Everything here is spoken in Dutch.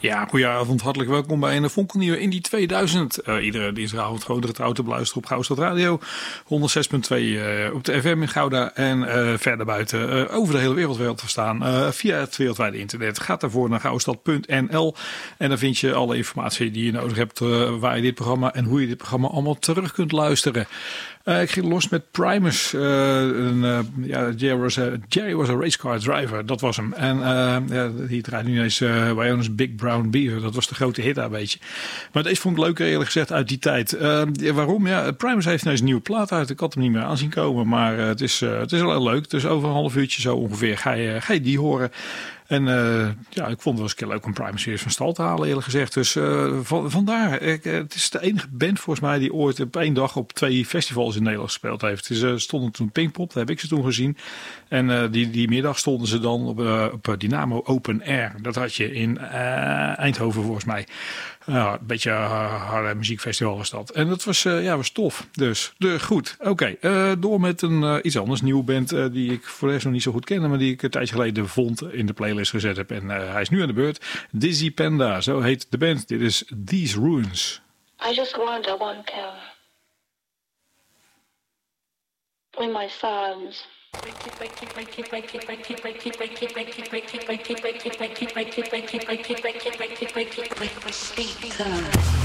Ja, goedenavond, hartelijk welkom bij een fonkelnieuwe Indie 2000. Iedere dinsdagavond gewoon het auto beluisteren op Gouwstad Radio. 106.2 op de FM in Gouda en verder buiten over de hele wereld te verstaan. Via het wereldwijde internet. Ga daarvoor naar gouwstad.nl en dan vind je alle informatie die je nodig hebt waar je dit programma en hoe je dit programma allemaal terug kunt luisteren. Ik ging los met Primus. Jerry was a racecar driver. Dat was hem. En die draait nu eens Wyona's Big Brown Beaver. Dat was de grote hit daar, weet je. Maar deze vond ik leuk, eerlijk gezegd, uit die tijd. Waarom? Ja, Primus heeft ineens een nieuwe plaat uit. Ik had hem niet meer aanzien komen. Maar het is wel heel leuk. Dus over een half uurtje zo ongeveer ga je die horen. En ik vond het wel eens een keer leuk om Primus weer van stal te halen, eerlijk gezegd. Dus vandaar. Het is de enige band volgens mij die ooit op één dag op 2 festivals in Nederland gespeeld heeft. Ze stonden toen Pinkpop, daar heb ik ze toen gezien. En die middag stonden ze dan op Dynamo Open Air. Dat had je in Eindhoven volgens mij. Een beetje harde muziekfestival was dat. En dat was tof. Dus goed. Oké, door met een iets anders. Nieuwe band die ik voor de rest nog niet zo goed kende. Maar die ik een tijdje geleden vond in de playlist gezet heb. En hij is nu aan de beurt. Dizzy Panda, zo heet de band. Dit is These Ruins. I just wonder when my sons break the speaker.